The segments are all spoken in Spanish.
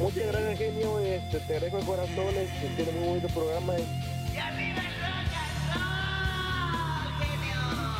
Muchas gracias, genio. Te agradezco de corazón. Tiene muy bonito programa. ¡Y arriba el rock and roll, genio!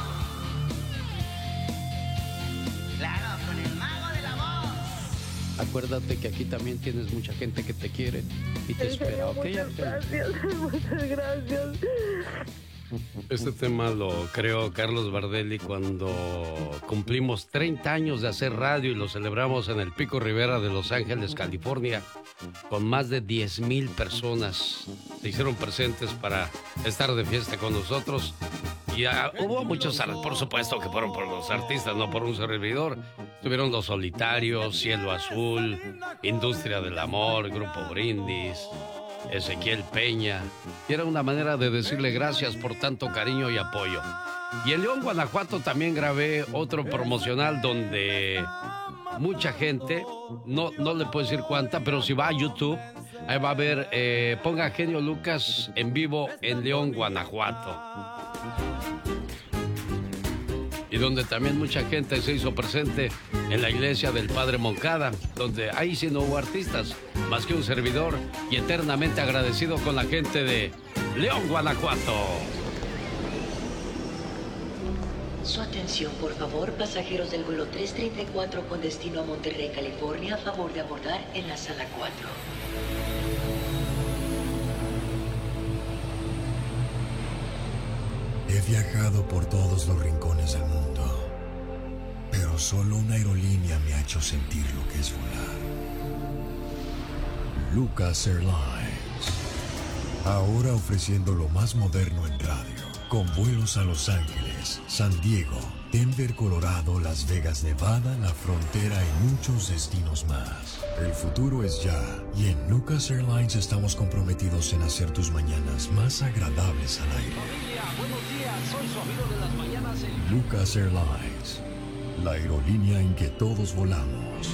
Claro, con el mago de la voz. Acuérdate que aquí también tienes mucha gente que te quiere y te espera, ¿ok? Muchas gracias, muchas gracias. Este tema lo creó Carlos Bardelli cuando cumplimos 30 años de hacer radio y lo celebramos en el Pico Rivera de Los Ángeles, California, con más de 10,000 personas. Se hicieron presentes para estar de fiesta con nosotros. Y hubo muchos, por supuesto que fueron por los artistas, no por un servidor. Estuvieron Los Solitarios, Cielo Azul, Industria del Amor, Grupo Brindis, Ezequiel Peña. Y era una manera de decirle gracias por tanto cariño y apoyo. Y en León, Guanajuato, también grabé otro promocional donde mucha gente, no le puedo decir cuánta, pero si va a YouTube, ahí va a ver, ponga Genio Lucas en vivo en León, Guanajuato. Y donde también mucha gente se hizo presente en la iglesia del Padre Moncada, donde ahí sí no hubo artistas, más que un servidor, y eternamente agradecido con la gente de León, Guanajuato. Su atención, por favor, pasajeros del vuelo 334 con destino a Monterrey, California, a favor de abordar en la sala 4. He viajado por todos los rincones del mundo, pero solo una aerolínea me ha hecho sentir lo que es volar. Lucas Airlines, ahora ofreciendo lo más moderno en radio, con vuelos a Los Ángeles, San Diego, Denver, Colorado, Las Vegas, Nevada, la frontera y muchos destinos más. El futuro es ya, y en Lucas Airlines estamos comprometidos en hacer tus mañanas más agradables al aire. Buenos días, soy su amigo de las mañanas. Lucas Airlines, la aerolínea en que todos volamos.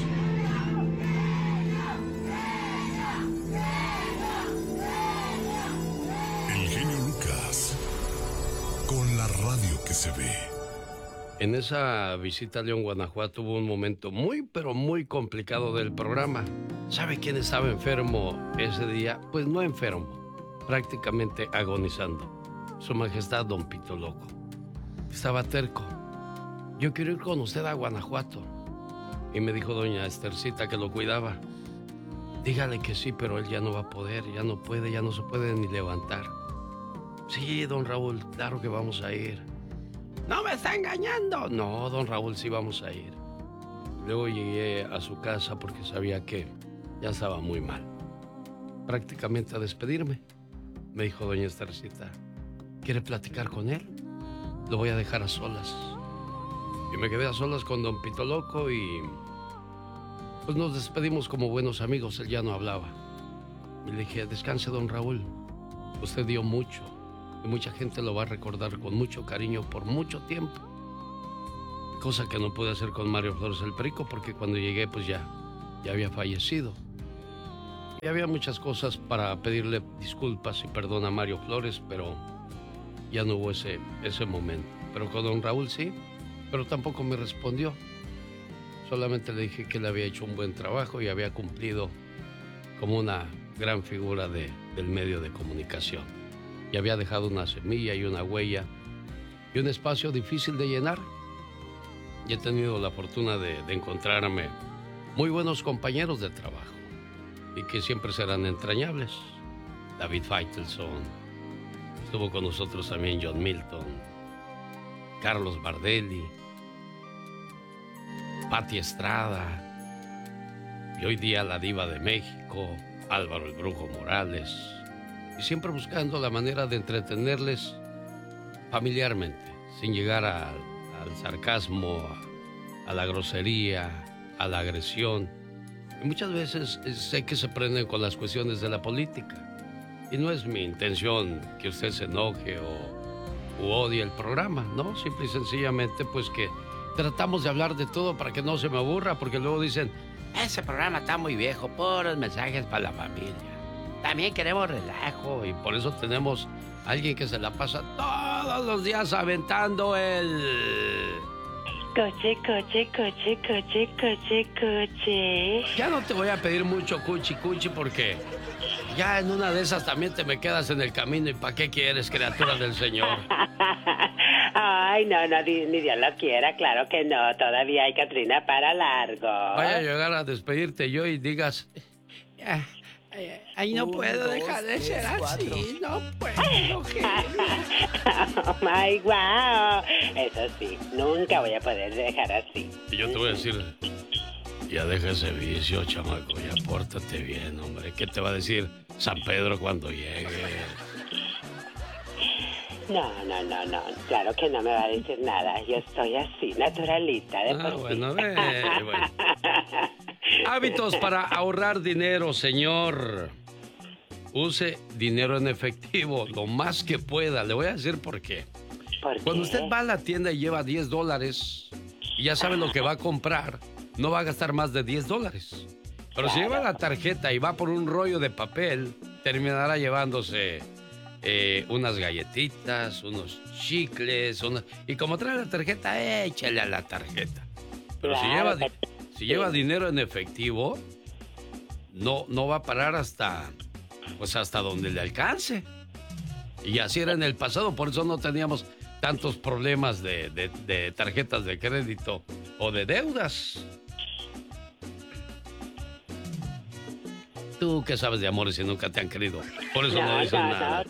El genio Lucas, con la radio que se ve. En esa visita a León, Guanajuato, hubo un momento muy, pero muy complicado del programa. ¿Sabe quién estaba enfermo ese día? Pues no enfermo, prácticamente agonizando. Su Majestad Don Pito Loco. Estaba terco. Yo quiero ir con usted a Guanajuato. Y me dijo doña Estercita, que lo cuidaba: dígale que sí, pero él ya no va a poder, ya no puede, ya no se puede ni levantar. Sí, don Raúl, claro que vamos a ir. ¡No me está engañando! No, don Raúl, sí vamos a ir. Luego llegué a su casa porque sabía que ya estaba muy mal. Prácticamente a despedirme. Me dijo doña Estercita: ¿quiere platicar con él? Lo voy a dejar a solas. Y me quedé a solas con don Pito Loco y pues nos despedimos como buenos amigos. Él ya no hablaba. Y le dije: descanse, don Raúl. Usted dio mucho y mucha gente lo va a recordar con mucho cariño por mucho tiempo. Cosa que no pude hacer con Mario Flores el Perico, porque cuando llegué pues ya había fallecido. Y había muchas cosas para pedirle disculpas y perdón a Mario Flores, pero ya no hubo ese momento. Pero con don Raúl sí, pero tampoco me respondió. Solamente le dije que él había hecho un buen trabajo y había cumplido como una gran figura del medio de comunicación. Y había dejado una semilla y una huella y un espacio difícil de llenar. Y he tenido la fortuna de encontrarme muy buenos compañeros de trabajo y que siempre serán entrañables. David Faitelson, estuvo con nosotros también John Milton, Carlos Bardelli, Pati Estrada y hoy día la diva de México, Álvaro el Brujo Morales. Y siempre buscando la manera de entretenerles familiarmente, sin llegar al sarcasmo, a la grosería, a la agresión. Y muchas veces sé que se prenden con las cuestiones de la política. Y no es mi intención que usted se enoje o odie el programa, ¿no? Simple y sencillamente, pues que tratamos de hablar de todo para que no se me aburra, porque luego dicen: ese programa está muy viejo, puros mensajes para la familia. También queremos relajo, y por eso tenemos a alguien que se la pasa todos los días aventando el Coche, coche, coche, coche, coche, coche. Ya no te voy a pedir mucho cuchi cuchi porque ya en una de esas también te me quedas en el camino. ¿Y para qué quieres, criatura del Señor? Ay, no, ni Dios lo quiera, claro que no. Todavía hay Catrina para largo. Vaya a llegar a despedirte yo y digas... Ay, no puedo dejar de ser así, no puedo. Oh my wow. Eso sí, nunca voy a poder dejar así. Y yo te voy a decir, ya deja ese vicio, chamaco, ya pórtate bien, hombre. ¿Qué te va a decir San Pedro cuando llegue? No, claro que no me va a decir nada. Yo estoy así, naturalita de por sí. Bueno. Hábitos para ahorrar dinero, señor. Use dinero en efectivo lo más que pueda. Le voy a decir por qué. ¿Por qué? Cuando usted va a la tienda y lleva $10 y ya sabe lo que va a comprar, no va a gastar más de $10. Pero si lleva la tarjeta y va por un rollo de papel, terminará llevándose unas galletitas, unos chicles, y como trae la tarjeta, échale a la tarjeta. Pero si lleva dinero en efectivo, no va a parar hasta donde le alcance. Y así era en el pasado, por eso no teníamos tantos problemas de tarjetas de crédito o de deudas. Tú qué sabes de amores si nunca te han querido, por eso no dices nada.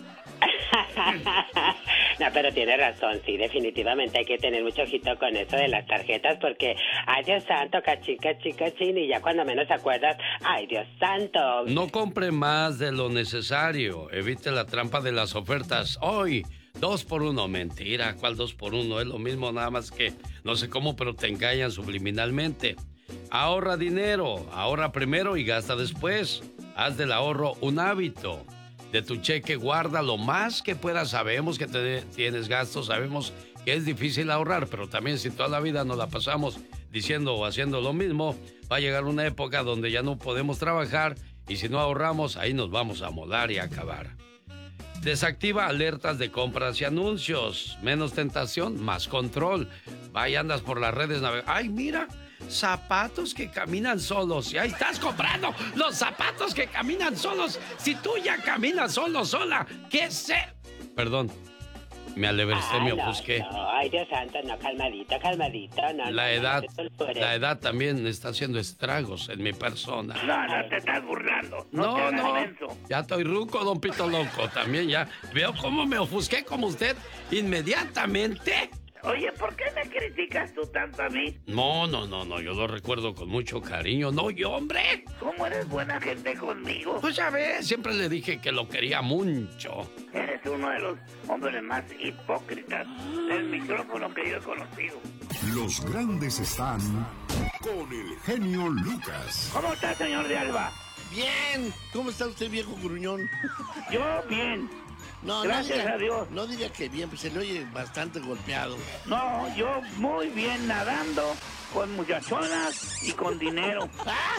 No, pero tiene razón, sí, definitivamente hay que tener mucho ojito con eso de las tarjetas porque, ay Dios santo, cachín, y ya cuando menos acuerdas, ay Dios santo. No compre más de lo necesario, evite la trampa de las ofertas. Hoy, 2 por 1, mentira, ¿cuál 2 por 1? Es lo mismo, nada más que, no sé cómo, pero te engañan subliminalmente. Ahorra dinero, ahorra primero y gasta después. Haz del ahorro un hábito. De tu cheque guarda lo más que puedas. Sabemos que tienes gastos, sabemos que es difícil ahorrar, pero también si toda la vida nos la pasamos diciendo o haciendo lo mismo, va a llegar una época donde ya no podemos trabajar y si no ahorramos, ahí nos vamos a molar y a acabar. Desactiva alertas de compras y anuncios. Menos tentación, más control. Vaya, andas por las redes navegando. ¡Ay, mira! Zapatos que caminan solos. Y ahí estás comprando los zapatos que caminan solos. Si tú ya caminas solo, sola, ¿qué sé? Perdón, me alevercé, me ofusqué. No, ay, Dios santo, no, calmadito. No, la edad también está haciendo estragos en mi persona. No, te estás burlando. No, ya estoy ruco, don Pito Loco. También ya veo cómo me ofusqué como usted inmediatamente. Oye, ¿por qué me criticas tú tanto a mí? No, yo lo recuerdo con mucho cariño. No, yo, hombre. ¿Cómo eres buena gente conmigo? Pues ya ves, siempre le dije que lo quería mucho. Eres uno de los hombres más hipócritas del micrófono que yo he conocido. Los grandes están con el genio Lucas. ¿Cómo está, señor de Alba? Bien. ¿Cómo está usted, viejo gruñón? Yo bien. No, gracias a Dios. No diría que bien, pues se le oye bastante golpeado. No, yo muy bien nadando, con muchachonas y con dinero.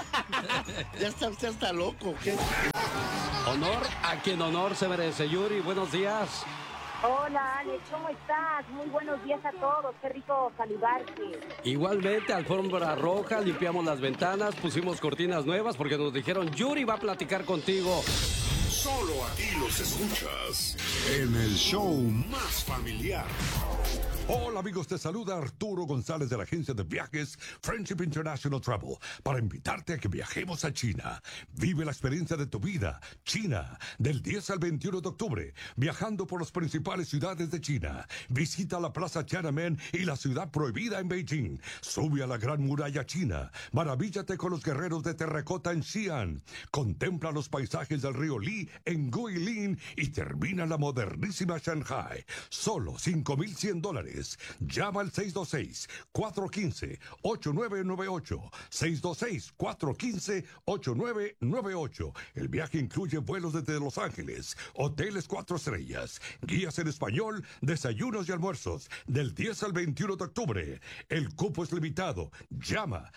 Ya está usted hasta loco, ¿qué? Honor a quien honor se merece. Yuri, buenos días. Hola, Alex, ¿cómo estás? Muy buenos días a todos, qué rico saludarte. Igualmente, alfombra roja, limpiamos las ventanas, pusimos cortinas nuevas porque nos dijeron, Yuri va a platicar contigo. Solo aquí los escuchas en el show más familiar. Hola amigos, te saluda Arturo González de la agencia de viajes Friendship International Travel para invitarte a que viajemos a China. Vive la experiencia de tu vida. China, del 10 al 21 de octubre, viajando por las principales ciudades de China. Visita la Plaza Tiananmen y la ciudad prohibida en Beijing. Sube a la Gran Muralla China. Maravíllate con los guerreros de terracota en Xi'an. Contempla los paisajes del río Li en Guilin y termina la modernísima Shanghai. Solo $5,100. Llama al 626-415-8998. 626-415-8998. El viaje incluye vuelos desde Los Ángeles, hoteles 4 estrellas, guías en español, desayunos y almuerzos, del 10 al 21 de octubre. El cupo es limitado. Llama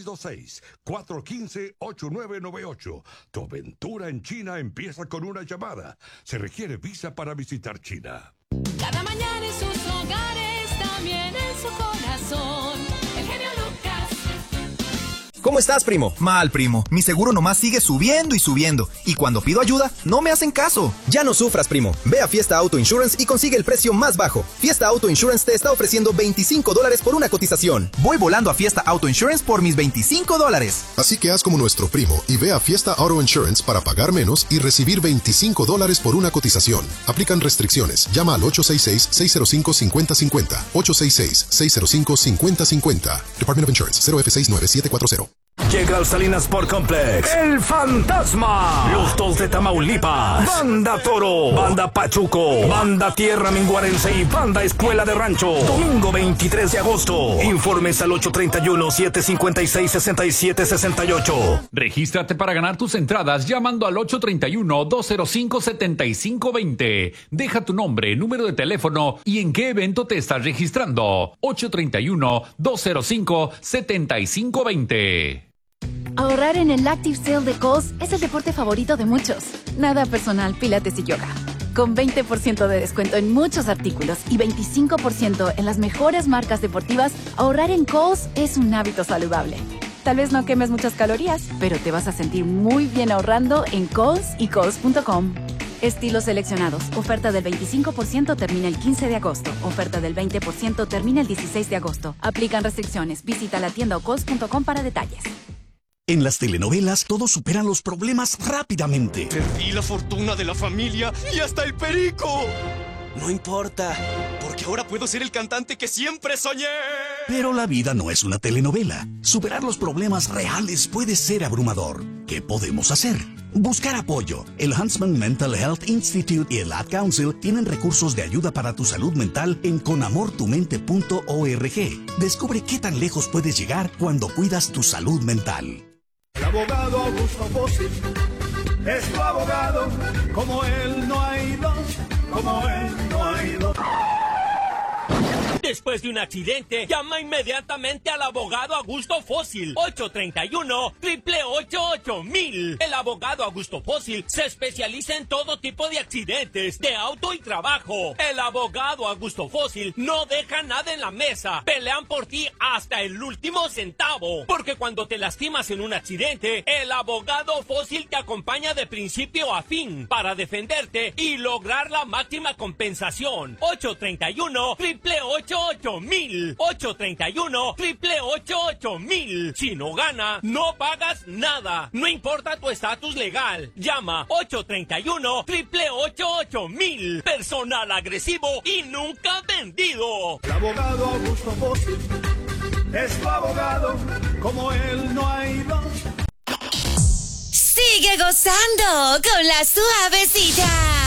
626-415-8998. Tu aventura en China empieza con una llamada. Se requiere visa para visitar China. Cada mañana en sus hogares, también en su corazón. ¿Cómo estás, primo? Mal, primo. Mi seguro nomás sigue subiendo y subiendo. Y cuando pido ayuda, no me hacen caso. Ya no sufras, primo. Ve a Fiesta Auto Insurance y consigue el precio más bajo. Fiesta Auto Insurance te está ofreciendo $25 por una cotización. Voy volando a Fiesta Auto Insurance por mis $25. Así que haz como nuestro primo y ve a Fiesta Auto Insurance para pagar menos y recibir $25 por una cotización. Aplican restricciones. Llama al 866-605-5050. 866-605-5050. Department of Insurance. 0F69740. Llega al Salinas Sport Complex El Fantasma, los dos de Tamaulipas, Banda Toro, Banda Pachuco, Banda Tierra Minguarense y Banda Escuela de Rancho. Domingo 23 de agosto. Informes al 831-756-6768. Regístrate para ganar tus entradas llamando al 831-205-7520. Deja tu nombre, número de teléfono y en qué evento te estás registrando. 831-205-7520. Ahorrar en el Active Sale de Kohl's es el deporte favorito de muchos. Nada personal, pilates y yoga. Con 20% de descuento en muchos artículos y 25% en las mejores marcas deportivas, ahorrar en Kohl's es un hábito saludable. Tal vez no quemes muchas calorías, pero te vas a sentir muy bien ahorrando en Kohl's y Kohl's.com. Estilos seleccionados. Oferta del 25% termina el 15 de agosto. Oferta del 20% termina el 16 de agosto. Aplican restricciones. Visita la tienda o Kohl's.com para detalles. En las telenovelas, todos superan los problemas rápidamente. Perdí la fortuna de la familia y hasta el perico. No importa, porque ahora puedo ser el cantante que siempre soñé. Pero la vida no es una telenovela. Superar los problemas reales puede ser abrumador. ¿Qué podemos hacer? Buscar apoyo. El Huntsman Mental Health Institute y el Ad Council tienen recursos de ayuda para tu salud mental en conamortumente.org. Descubre qué tan lejos puedes llegar cuando cuidas tu salud mental. El abogado Augusto Fósil es tu abogado, como él no hay dos, como él no hay dos. Después de un accidente, llama inmediatamente al abogado Augusto Fósil. 831-888-1000. El abogado Augusto Fósil se especializa en todo tipo de accidentes, de auto y trabajo. El abogado Augusto Fósil no deja nada en la mesa. Pelean por ti hasta el último centavo. Porque cuando te lastimas en un accidente, el abogado Fósil te acompaña de principio a fin para defenderte y lograr la máxima compensación. 831-888-1000. 831-888-1000. Si no gana, no pagas nada. No importa tu estatus legal. Llama 831-888-1000. Personal agresivo y nunca vendido. El abogado Augusto Fósil es tu abogado, como él no hay dos. Sigue gozando con la suavecita.